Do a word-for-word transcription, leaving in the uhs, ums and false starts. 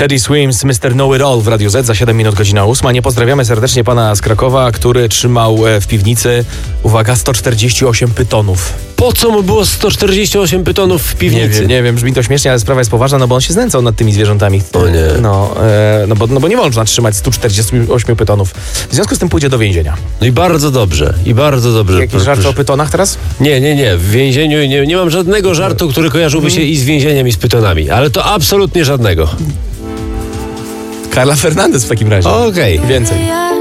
Teddy Swims, mister Know It All w Radiu Z za siedem minut, godzina ósma. Nie pozdrawiamy serdecznie pana z Krakowa, który trzymał w piwnicy, uwaga, sto czterdzieści osiem pytonów. Po co mu było sto czterdzieści osiem pytonów w piwnicy? Nie wiem, nie wiem, brzmi to śmiesznie, ale sprawa jest poważna, no bo on się znęcał nad tymi zwierzętami. O nie. No, e, no, bo, no bo nie można trzymać stu czterdziestu ośmiu pytonów. W związku z tym pójdzie do więzienia. No i bardzo dobrze, i bardzo dobrze. Jakieś żarty o pytonach teraz? Nie, nie, nie. W więzieniu nie, nie mam żadnego żartu, który kojarzyłby się i z więzieniem, i z pytonami. Ale to absolutnie żadnego. Carla Fernandez w takim razie. Okej. Więcej.